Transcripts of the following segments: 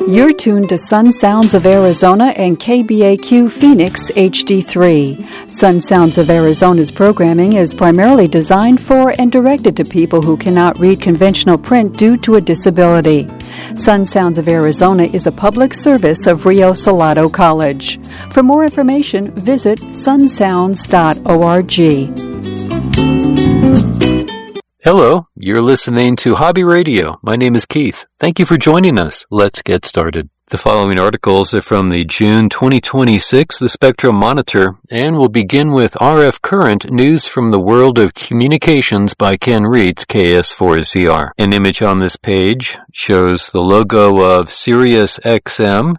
You're tuned to Sun Sounds of Arizona and KBAQ Phoenix HD3. Sun Sounds of Arizona's programming is primarily designed for and directed to people who cannot read conventional print due to a disability. Sun Sounds of Arizona is a public service of Rio Salado College. For more information, visit sunsounds.org. Hello, you're listening to Hobby Radio. My name is Keith. Thank you for joining us. Let's get started. The following articles are from the June 2026 The Spectrum Monitor, and we'll begin with RF Current news from the world of communications by Ken Reed's KS4ZR. An image on this page shows the logo of Sirius XM.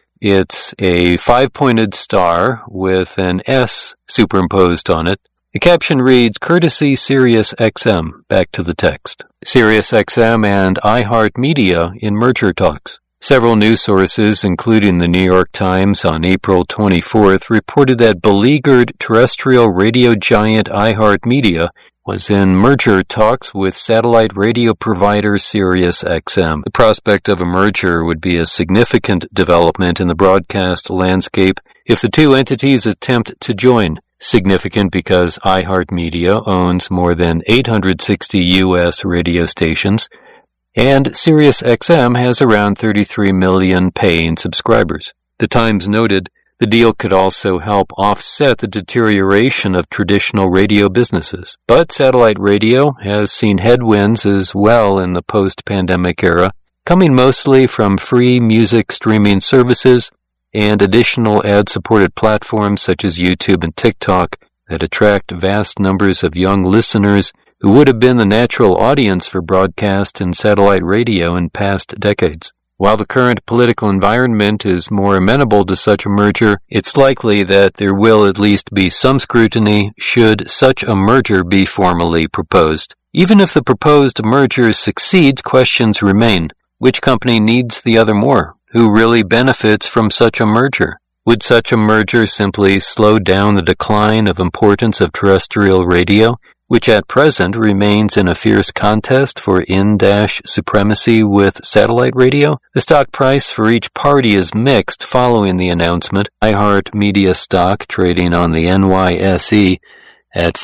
It's a 5-pointed star with an S superimposed on it. The caption reads, Courtesy Sirius XM. Back to the text. Sirius XM and iHeartMedia in merger talks. Several news sources, including the New York Times on April 24th, reported that beleaguered terrestrial radio giant iHeartMedia was in merger talks with satellite radio provider Sirius XM. The prospect of a merger would be a significant development in the broadcast landscape if the two entities attempt to join. Significant because iHeartMedia owns more than 860 U.S. radio stations, and SiriusXM has around 33 million paying subscribers. The Times noted the deal could also help offset the deterioration of traditional radio businesses. But satellite radio has seen headwinds as well in the post-pandemic era, coming mostly from free music streaming services and additional ad-supported platforms such as YouTube and TikTok that attract vast numbers of young listeners who would have been the natural audience for broadcast and satellite radio in past decades. While the current political environment is more amenable to such a merger, it's likely that there will at least be some scrutiny should such a merger be formally proposed. Even if the proposed merger succeeds, questions remain. Which company needs the other more? Who really benefits from such a merger? Would such a merger simply slow down the decline of importance of terrestrial radio, which at present remains in a fierce contest for in-dash supremacy with satellite radio? The stock price for each party is mixed following the announcement. iHeartMedia stock trading on the NYSE at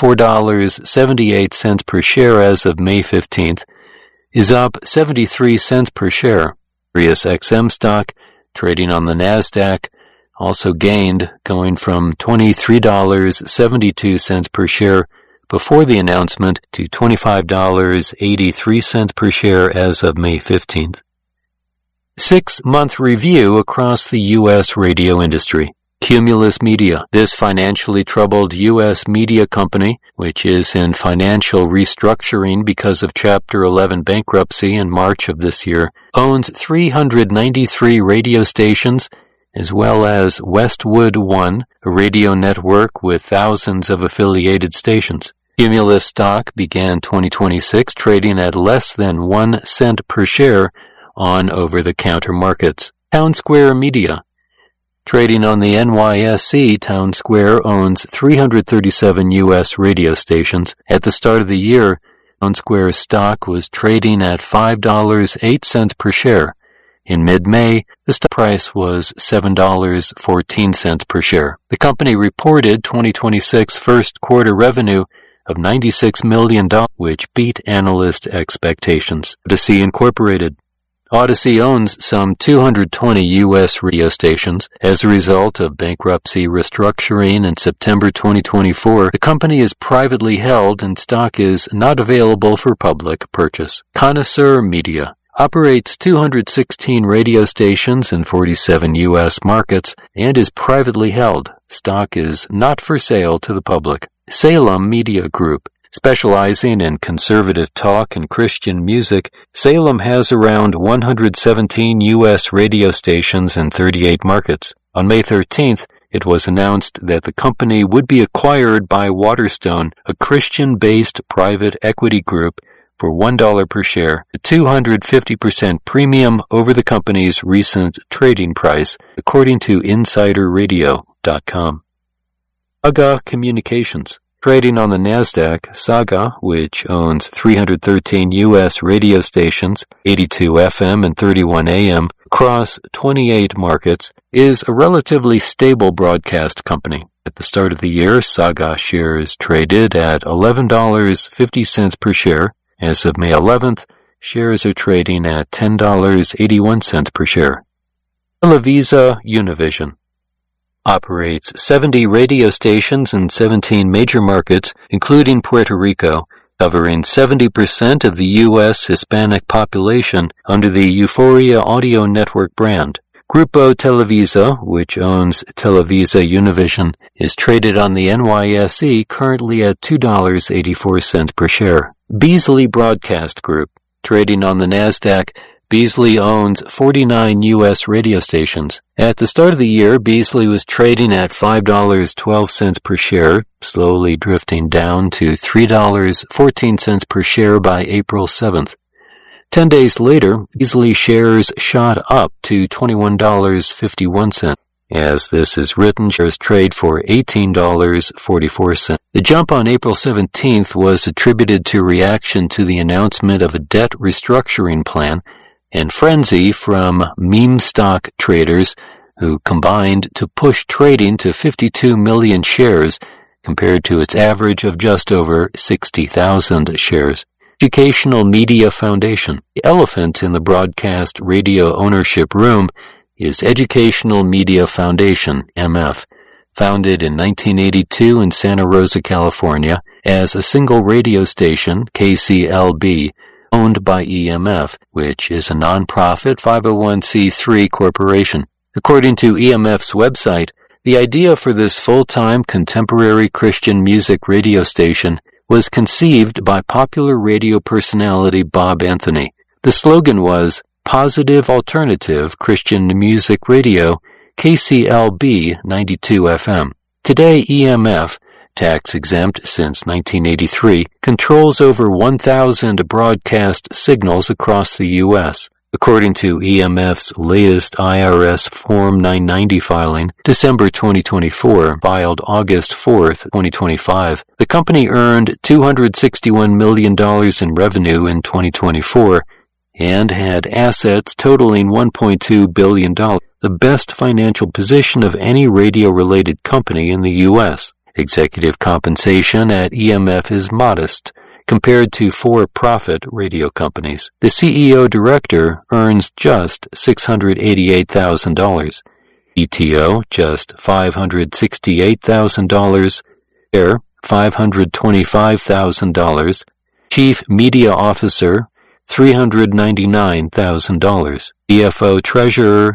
$4.78 per share as of May 15th is up 73 cents per share. Sirius XM stock, trading on the NASDAQ, also gained, going from $23.72 per share before the announcement to $25.83 per share as of May 15th. 6-month review across the U.S. radio industry. Cumulus Media. This financially troubled U.S. media company, which is in financial restructuring because of Chapter 11 bankruptcy in March of this year, owns 393 radio stations, as well as Westwood One, a radio network with thousands of affiliated stations. Cumulus stock began 2026 trading at less than 1 cent per share on over-the-counter markets. Townsquare Media. Trading on the NYSE, Townsquare owns 337 U.S. radio stations. At the start of the year, Townsquare's stock was trading at $5.08 per share. In mid-May, the stock price was $7.14 per share. The company reported 2026 first quarter revenue of $96 million, which beat analyst expectations. Odyssey Incorporated. Odyssey owns some 220 U.S. radio stations. As a result of bankruptcy restructuring in September 2024, the company is privately held and stock is not available for public purchase. Connoisseur Media operates 216 radio stations in 47 U.S. markets and is privately held. Stock is not for sale to the public. Salem Media Group. Specializing in conservative talk and Christian music, Salem has around 117 U.S. radio stations in 38 markets. On May 13th, it was announced that the company would be acquired by Waterstone, a Christian-based private equity group, for $1 per share, a 250% premium over the company's recent trading price, according to InsiderRadio.com. Saga Communications. Trading on the NASDAQ, Saga, which owns 313 U.S. radio stations, 82 FM and 31 AM, across 28 markets, is a relatively stable broadcast company. At the start of the year, Saga shares traded at $11.50 per share. As of May 11th, shares are trading at $10.81 per share. Televisa Univision operates 70 radio stations in 17 major markets, including Puerto Rico, covering 70% of the U.S. Hispanic population under the Euphoria Audio Network brand. Grupo Televisa, which owns Televisa Univision, is traded on the NYSE currently at $2.84 per share. Beasley Broadcast Group, trading on the NASDAQ, Beasley owns 49 U.S. radio stations. At the start of the year, Beasley was trading at $5.12 per share, slowly drifting down to $3.14 per share by April 7th. 10 days later, Beasley shares shot up to $21.51. As this is written, shares trade for $18.44. The jump on April 17th was attributed to reaction to the announcement of a debt restructuring plan and frenzy from meme stock traders who combined to push trading to 52 million shares compared to its average of just over 60,000 shares. Educational Media Foundation. The elephant in the broadcast radio ownership room is Educational Media Foundation, MF, founded in 1982 in Santa Rosa, California, as a single radio station, KCLB, owned by EMF, which is a non-profit 501c3 corporation. According to EMF's website, the idea for this full-time contemporary Christian music radio station was conceived by popular radio personality Bob Anthony. The slogan was, Positive Alternative Christian Music Radio, KCLB 92 FM. Today, EMF, tax-exempt since 1983, controls over 1,000 broadcast signals across the U.S. According to EMF's latest IRS Form 990 filing, December 2024, filed August 4, 2025, the company earned $261 million in revenue in 2024 and had assets totaling $1.2 billion, the best financial position of any radio-related company in the U.S. Executive compensation at EMF is modest compared to for-profit radio companies. The CEO-director earns just $688,000, ETO just $568,000, Chair $525,000, Chief Media Officer $399,000, CFO Treasurer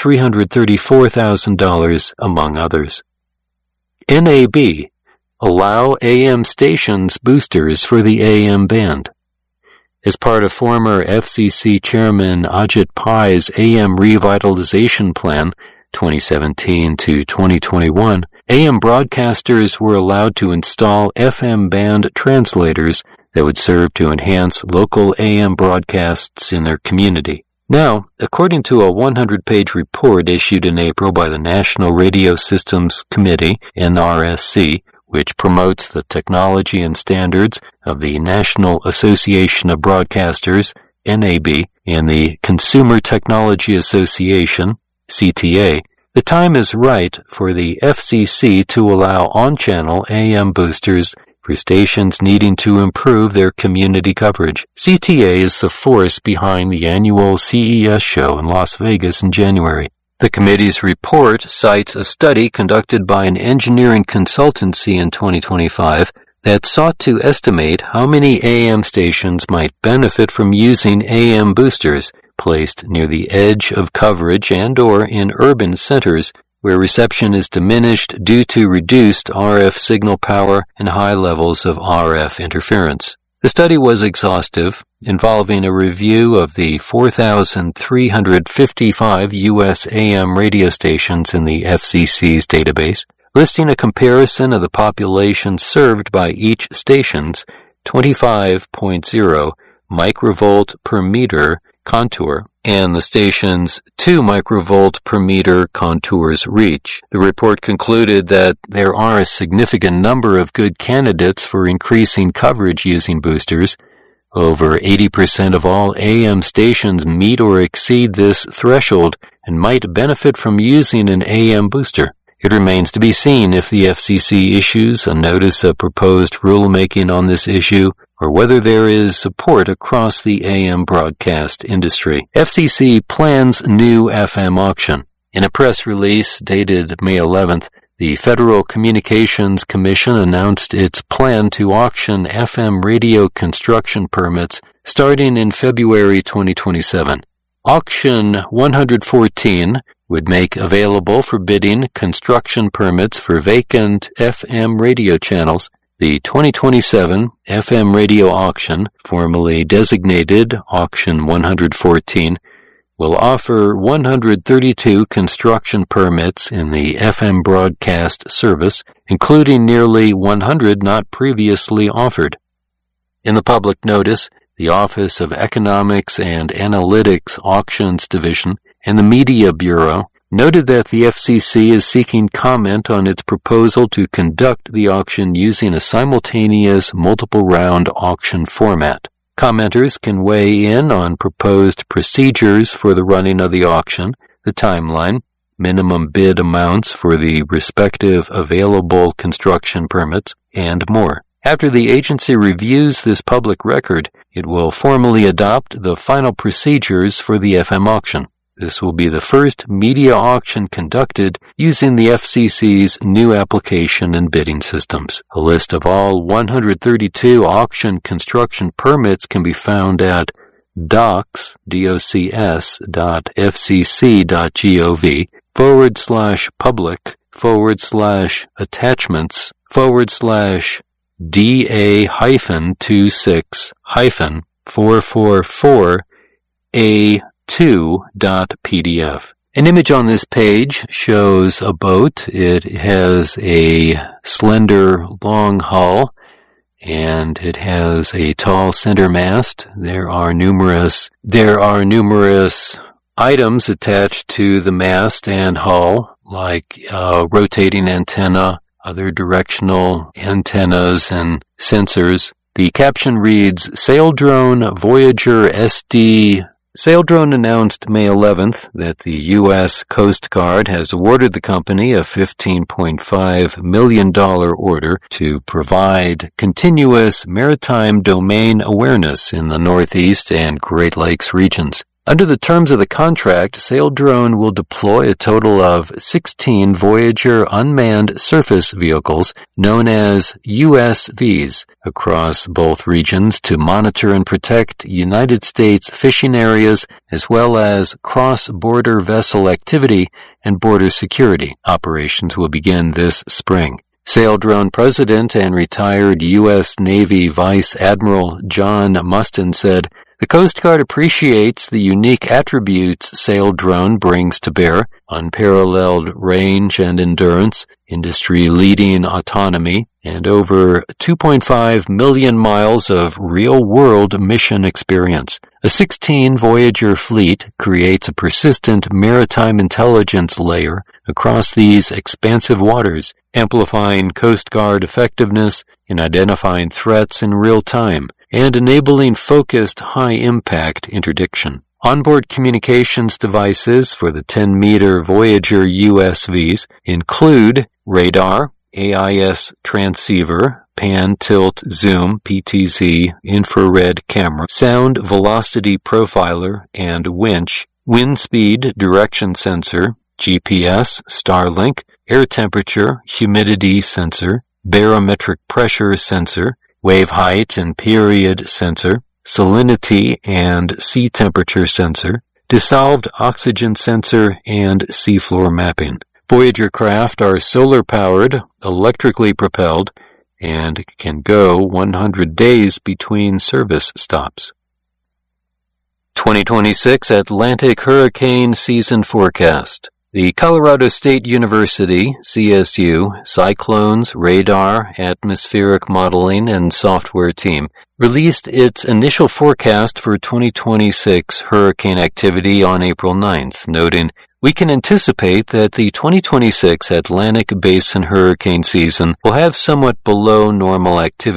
$334,000, among others. NAB, allow AM stations boosters for the AM band. As part of former FCC Chairman Ajit Pai's AM Revitalization Plan, 2017 to 2021, AM broadcasters were allowed to install FM band translators that would serve to enhance local AM broadcasts in their community. Now, according to a 100-page report issued in April by the National Radio Systems Committee, NRSC, which promotes the technology and standards of the National Association of Broadcasters, NAB, and the Consumer Technology Association, CTA, the time is right for the FCC to allow on-channel AM boosters for stations needing to improve their community coverage. CTA is the force behind the annual CES show in Las Vegas in January. The committee's report cites a study conducted by an engineering consultancy in 2025 that sought to estimate how many AM stations might benefit from using AM boosters placed near the edge of coverage and/or in urban centers where reception is diminished due to reduced RF signal power and high levels of RF interference. The study was exhaustive, involving a review of the 4,355 U.S. AM radio stations in the FCC's database, listing a comparison of the population served by each station's 25.0 microvolt per meter contour and the station's 2 microvolt per meter contour's reach. The report concluded that there are a significant number of good candidates for increasing coverage using boosters, Over 80% of all AM stations meet or exceed this threshold and might benefit from using an AM booster. It remains to be seen if the FCC issues a notice of proposed rulemaking on this issue or whether there is support across the AM broadcast industry. FCC plans new FM auction. In a press release dated May 11th, the Federal Communications Commission announced its plan to auction FM radio construction permits starting in February 2027. Auction 114 would make available for bidding construction permits for vacant FM radio channels. The 2027 FM radio auction, formally designated Auction 114, will offer 132 construction permits in the FM broadcast service, including nearly 100 not previously offered. In the public notice, the Office of Economics and Analytics Auctions Division and the Media Bureau noted that the FCC is seeking comment on its proposal to conduct the auction using a simultaneous multiple-round auction format. Commenters can weigh in on proposed procedures for the running of the auction, the timeline, minimum bid amounts for the respective available construction permits, and more. After the agency reviews this public record, it will formally adopt the final procedures for the FM auction. This will be the first media auction conducted using the FCC's new application and bidding systems. A list of all 132 auction construction permits can be found at docs.fcc.gov/public/attachments/DA-264A2.pdf. An image on this page shows a boat. It has a slender, long hull, and it has a tall center mast. There are numerous items attached to the mast and hull, like rotating antenna, other directional antennas and sensors. The caption reads, Saildrone Voyager SD. Saildrone announced May 11th that the U.S. Coast Guard has awarded the company a $15.5 million order to provide continuous maritime domain awareness in the Northeast and Great Lakes regions. Under the terms of the contract, Saildrone will deploy a total of 16 Voyager unmanned surface vehicles, known as USVs, across both regions to monitor and protect United States fishing areas as well as cross-border vessel activity and border security. Operations will begin this spring. Saildrone President and retired U.S. Navy Vice Admiral John Mustin said, the Coast Guard appreciates the unique attributes Saildrone brings to bear: unparalleled range and endurance, industry-leading autonomy, and over 2.5 million miles of real-world mission experience. A 16 Voyager fleet creates a persistent maritime intelligence layer across these expansive waters, amplifying Coast Guard effectiveness in identifying threats in real time and enabling focused high-impact interdiction. Onboard communications devices for the 10-meter Voyager USVs include radar, AIS transceiver, pan, tilt, zoom, PTZ, infrared camera, sound velocity profiler and winch, wind speed direction sensor, GPS, Starlink, air temperature, humidity sensor, barometric pressure sensor, wave height and period sensor, salinity and sea temperature sensor, dissolved oxygen sensor, and seafloor mapping. Voyager craft are solar-powered, electrically propelled, and can go 100 days between service stops. 2026 Atlantic Hurricane Season Forecast. The Colorado State University, CSU, Cyclones, Radar, Atmospheric Modeling, and Software team released its initial forecast for 2026 hurricane activity on April 9th, noting, we can anticipate that the 2026 Atlantic Basin hurricane season will have somewhat below normal activity.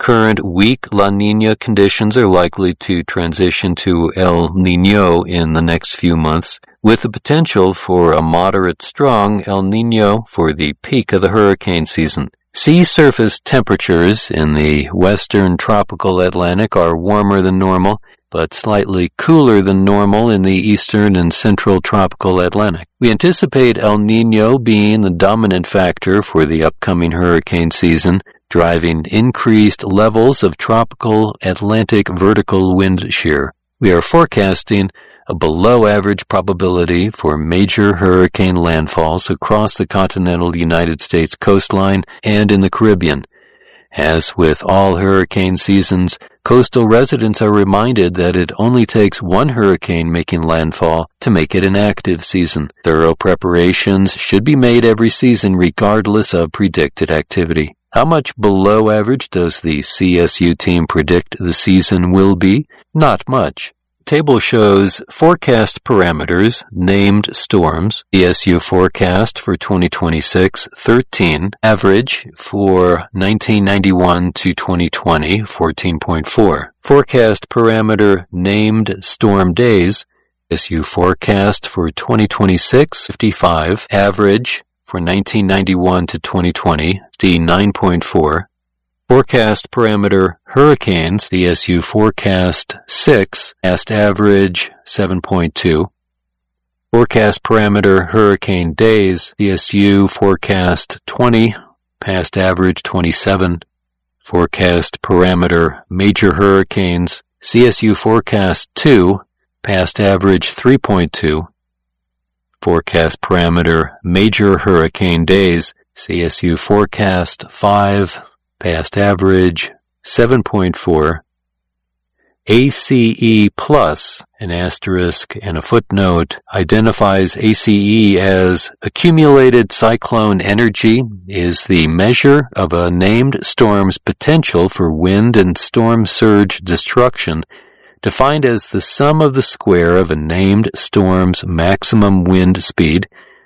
Current weak La Niña conditions are likely to transition to El Niño in the next few months, with the potential for a moderate strong El Niño for the peak of the hurricane season. Sea surface temperatures in the western tropical Atlantic are warmer than normal, but slightly cooler than normal in the eastern and central tropical Atlantic. We anticipate El Niño being the dominant factor for the upcoming hurricane season, driving increased levels of tropical Atlantic vertical wind shear. We are forecasting a below-average probability for major hurricane landfalls across the continental United States coastline and in the Caribbean. As with all hurricane seasons, coastal residents are reminded that it only takes one hurricane making landfall to make it an active season. Thorough preparations should be made every season regardless of predicted activity. How much below average does the CSU team predict the season will be? Not much. Table shows forecast parameters, named storms, CSU forecast for 2026, 13, average for 1991 to 2020, 14.4. Forecast parameter, named storm days, CSU forecast for 2026, 55, average for 1991 to 2020, D9.4. Forecast parameter hurricanes, CSU forecast 6, past average 7.2. Forecast parameter hurricane days, CSU forecast 20, past average 27. Forecast parameter major hurricanes, CSU forecast 2, past average 3.2. Forecast parameter major hurricane days, CSU forecast 5, past average 7.4. ACE plus, an asterisk and a footnote, identifies ACE as accumulated cyclone energy, is the measure of a named storm's potential for wind and storm surge destruction, defined as the sum of the square of a named storm's maximum wind speed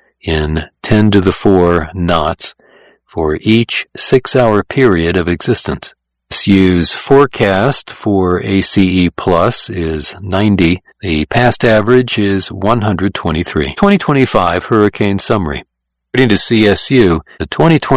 in 10 to the 4 knots for each 6-hour period of existence. CSU's forecast for ACE plus is 90. The past average is 123. 2025 Hurricane Summary. According to CSU, the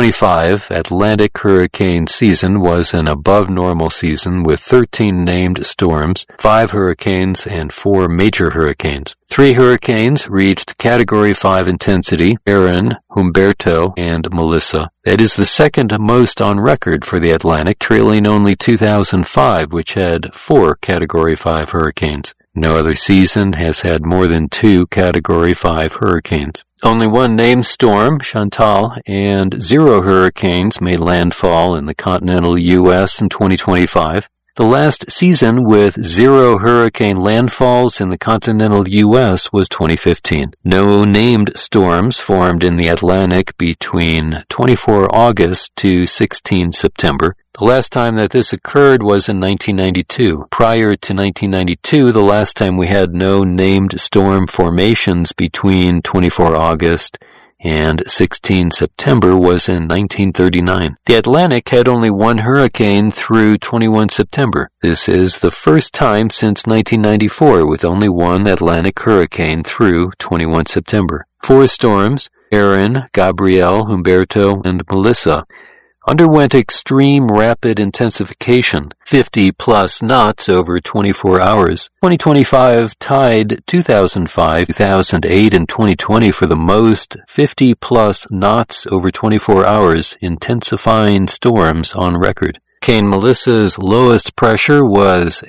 2025 Atlantic hurricane season was an above-normal season with 13 named storms, 5 hurricanes, and 4 major hurricanes. 3 hurricanes reached Category 5 intensity, Erin, Humberto, and Melissa. That is the second most on record for the Atlantic, trailing only 2005, which had 4 Category 5 hurricanes. No other season has had more than 2 Category 5 hurricanes. Only one named storm, Chantal, and 0 hurricanes made landfall in the continental U.S. in 2025. The last season with 0 hurricane landfalls in the continental U.S. was 2015. No named storms formed in the Atlantic between 24 August to 16 September. The last time that this occurred was in 1992. Prior to 1992, the last time we had no named storm formations between 24 August and 16 September was in 1939. The Atlantic had only 1 hurricane through 21 September. This is the first time since 1994 with only 1 Atlantic hurricane through 21 September. 4 storms, Erin, Gabrielle, Humberto, and Melissa, underwent extreme rapid intensification, 50-plus knots over 24 hours. 2025 tied 2005, 2008, and 2020 for the most 50-plus knots over 24 hours intensifying storms on record. Hurricane Melissa's lowest pressure was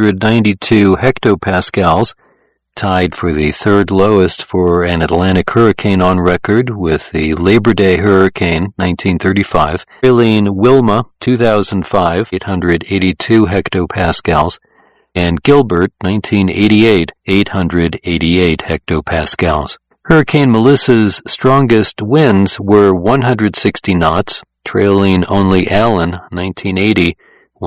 892 hectopascals, tied for the 3rd lowest for an Atlantic hurricane on record with the Labor Day Hurricane 1935, trailing Wilma 2005, 882 hectopascals, and Gilbert 1988, 888 hectopascals. Hurricane Melissa's strongest winds were 160 knots, trailing only Allen 1980,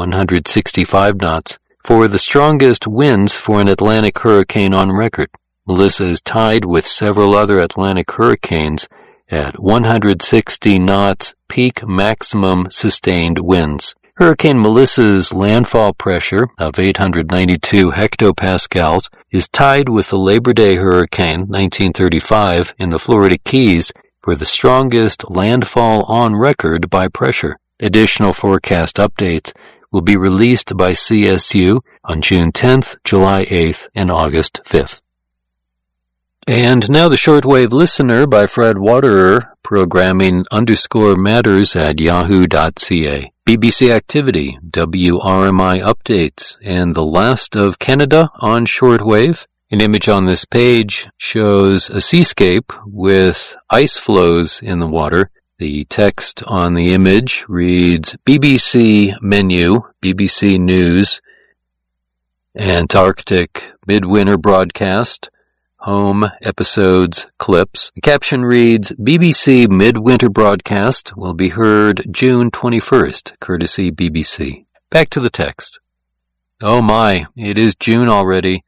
165 knots. For the strongest winds for an Atlantic hurricane on record. Melissa is tied with several other Atlantic hurricanes at 160 knots peak maximum sustained winds. Hurricane Melissa's landfall pressure of 892 hectopascals is tied with the Labor Day hurricane 1935 in the Florida Keys for the strongest landfall on record by pressure. Additional forecast updates will be released by CSU on June 10th, July 8th, and August 5th. And now the Shortwave Listener by Fred Waterer, programming _matters at yahoo.ca. BBC Activity, WRMI updates, and the last of Canada on shortwave. An image on this page shows a seascape with ice floes in the water. The text on the image reads BBC Menu, BBC News, Antarctic Midwinter Broadcast, Home, Episodes, Clips. The caption reads, BBC Midwinter Broadcast will be heard June 21st, courtesy BBC. Back to the text. Oh my, it is June already.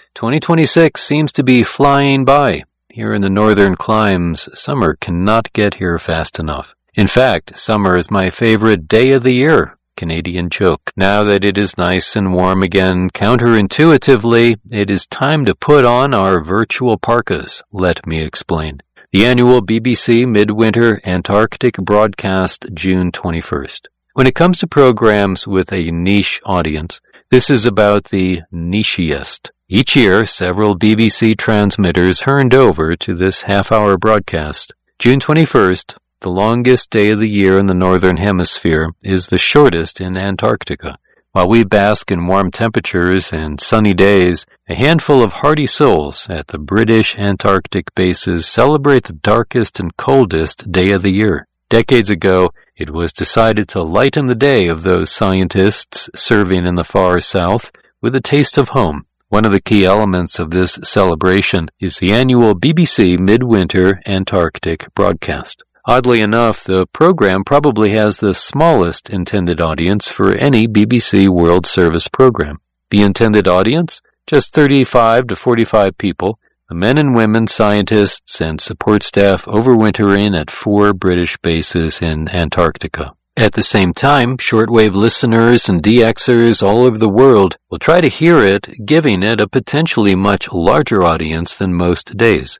2026 seems to be flying by. Here in the northern climes, summer cannot get here fast enough. In fact, summer is my favorite day of the year. Canadian joke. Now that it is nice and warm again, counterintuitively, it is time to put on our virtual parkas, let me explain. The annual BBC Midwinter Antarctic broadcast, June 21st. When it comes to programs with a niche audience, this is about the nichiest. Each year, several BBC transmitters turned over to this half-hour broadcast. June 21st, the longest day of the year in the Northern Hemisphere, is the shortest in Antarctica. While we bask in warm temperatures and sunny days, a handful of hardy souls at the British Antarctic bases celebrate the darkest and coldest day of the year. Decades ago, it was decided to lighten the day of those scientists serving in the far south with a taste of home. One of the key elements of this celebration is the annual BBC Midwinter Antarctic broadcast. Oddly enough, the program probably has the smallest intended audience for any BBC World Service program. The intended audience? Just 35 to 45 people, the men and women scientists and support staff overwintering at 4 British bases in Antarctica. At the same time, shortwave listeners and DXers all over the world will try to hear it, giving it a potentially much larger audience than most days.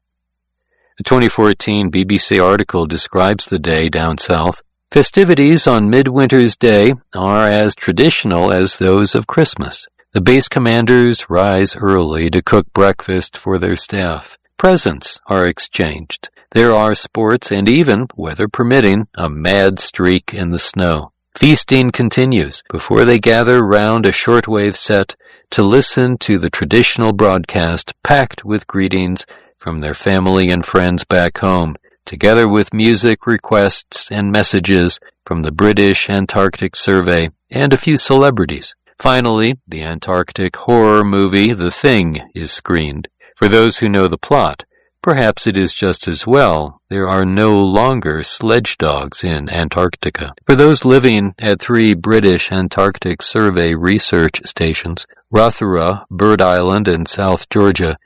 A 2014 BBC article describes the day down south. Festivities on Midwinter's Day are as traditional as those of Christmas. The base commanders rise early to cook breakfast for their staff. Presents are exchanged. There are sports and even, weather permitting, a mad streak in the snow. Feasting continues before they gather round a shortwave set to listen to the traditional broadcast packed with greetings from their family and friends back home, together with music requests and messages from the British Antarctic Survey and a few celebrities. Finally, the Antarctic horror movie The Thing is screened. For those who know the plot, perhaps it is just as well there are no longer sledge dogs in Antarctica. For those living at 3 British Antarctic Survey research stations, Rothera, Bird Island, and South Georgia,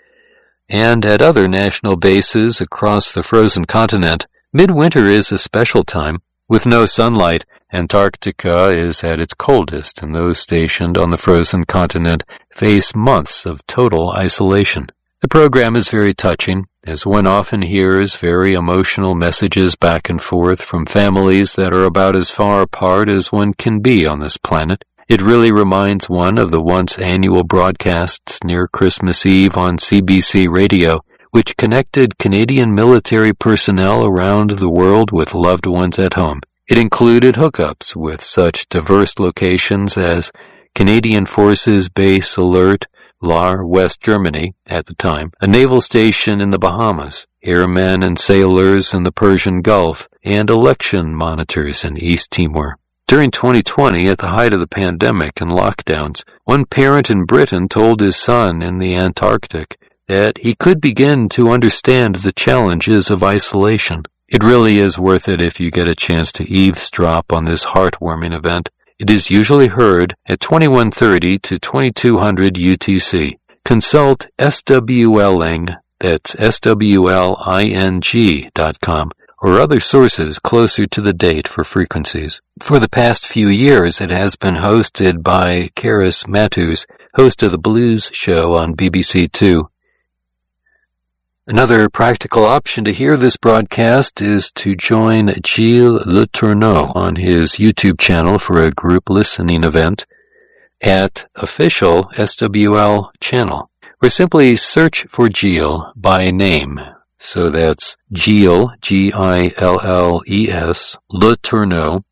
and at other national bases across the frozen continent, midwinter is a special time. With no sunlight, Antarctica is at its coldest, and those stationed on the frozen continent face months of total isolation. The program is very touching, as one often hears very emotional messages back and forth from families that are about as far apart as one can be on this planet. It really reminds one of the once-annual broadcasts near Christmas Eve on CBC Radio, which connected Canadian military personnel around the world with loved ones at home. It included hookups with such diverse locations as Canadian Forces Base Alert, Lahr, West Germany, at the time, a naval station in the Bahamas, airmen and sailors in the Persian Gulf, and election monitors in East Timor. During 2020, at the height of the pandemic and lockdowns, one parent in Britain told his son in the Antarctic that he could begin to understand the challenges of isolation. It really is worth it if you get a chance to eavesdrop on this heartwarming event. It is usually heard at 2130 to 2200 UTC. Consult SWLing, that's SWLING.com, or other sources closer to the date for frequencies. For the past few years, it has been hosted by Karis Matthews, host of the Blues Show on BBC Two. Another practical option to hear this broadcast is to join Gilles Le Tourneau on his YouTube channel for a group listening event at Official SWL Channel, or simply search for Gilles by name. So that's Gilles, Gilles, Le Tourneau,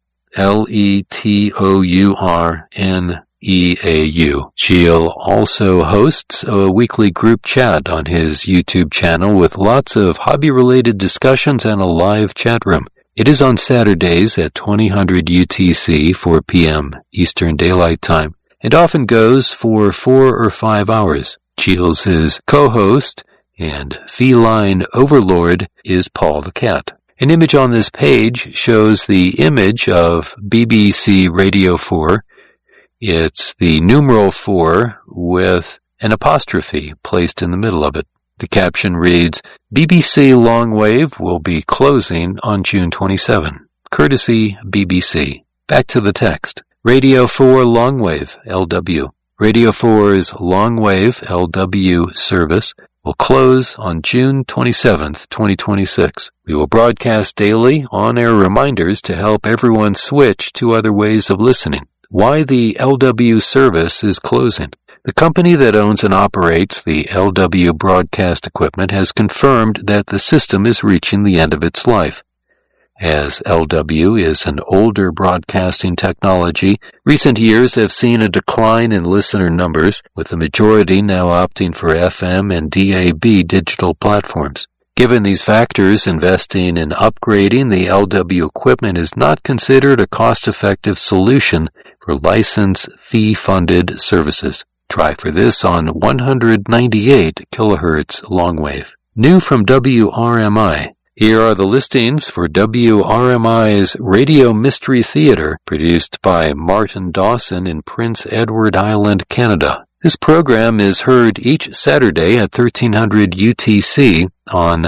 LETOURNEAU. Gilles also hosts a weekly group chat on his YouTube channel with lots of hobby-related discussions and a live chat room. It is on Saturdays at 2000 UTC, 4 p.m. Eastern Daylight Time, and often goes for 4 or 5 hours. Gilles' co-host and feline overlord is Paul the Cat. An image on this page shows the image of BBC Radio 4. It's the numeral 4 with an apostrophe placed in the middle of it. The caption reads, BBC Longwave will be closing on June 27. Courtesy BBC. Back to the text. Radio 4 Longwave, LW. Radio 4's Longwave, LW service will close on June 27th, 2026. We will broadcast daily on-air reminders to help everyone switch to other ways of listening. Why the LW service is closing. The company that owns and operates the LW broadcast equipment has confirmed that the system is reaching the end of its life. As LW is an older broadcasting technology, recent years have seen a decline in listener numbers, with the majority now opting for FM and DAB digital platforms. Given these factors, investing in upgrading the LW equipment is not considered a cost-effective solution for license fee-funded services. Try for this on 198 kHz longwave. New from WRMI. Here are the listings for WRMI's Radio Mystery Theater, produced by Martin Dawson in Prince Edward Island, Canada. This program is heard each Saturday at 1300 UTC on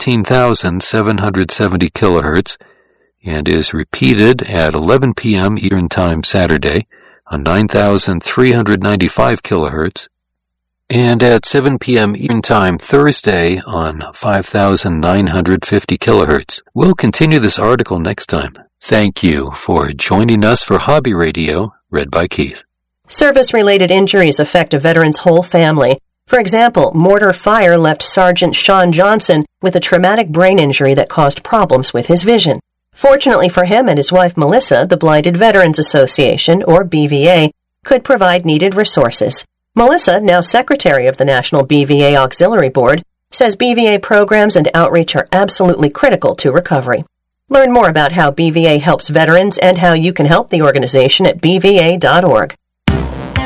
15,770 kHz and is repeated at 11 p.m. Eastern Time Saturday on 9,395 kHz and at 7 p.m. Eastern Time Thursday on 5,950 kHz. We'll continue this article next time. Thank you for joining us for Hobby Radio, read by Keith. Service-related injuries affect a veteran's whole family. For example, mortar fire left Sergeant Sean Johnson with a traumatic brain injury that caused problems with his vision. Fortunately for him and his wife Melissa, the Blinded Veterans Association, or BVA, could provide needed resources. Melissa, now secretary of the National BVA Auxiliary Board, says BVA programs and outreach are absolutely critical to recovery. Learn more about how BVA helps veterans and how you can help the organization at bva.org.